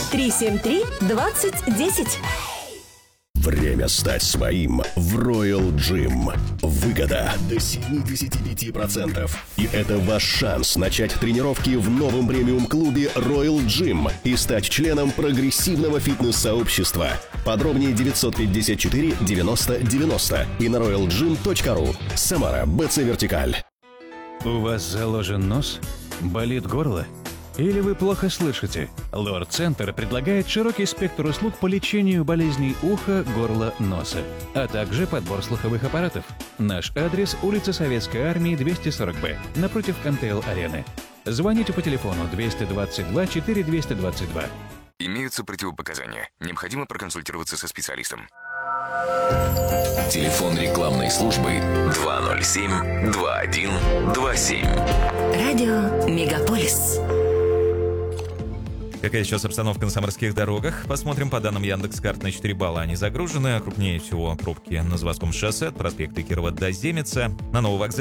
373-2010. Время стать своим в Royal Gym. Выгода до 75%. И это ваш шанс начать тренировки в новом премиум-клубе Royal Gym и стать членом прогрессивного фитнес-сообщества. Подробнее 954 90 90 и на royalgym.ru. Самара, БЦ Вертикаль. У вас заложен нос? Болит горло? Или вы плохо слышите? Лор-центр предлагает широкий спектр услуг по лечению болезней уха, горла, носа, а также подбор слуховых аппаратов. Наш адрес – улица Советской Армии, 240Б, напротив МТЛ-арены. Звоните по телефону 222 4222. Имеются противопоказания. Необходимо проконсультироваться со специалистом. Телефон рекламной службы 207-2127. Радио Мегаполис. Какая сейчас обстановка на самарских дорогах? Посмотрим по данным Яндекс.Карт. На 4 балла они загружены. Крупнее всего пробки на Заводском шоссе от проспекта Кирова до Земеца. На Нововокзале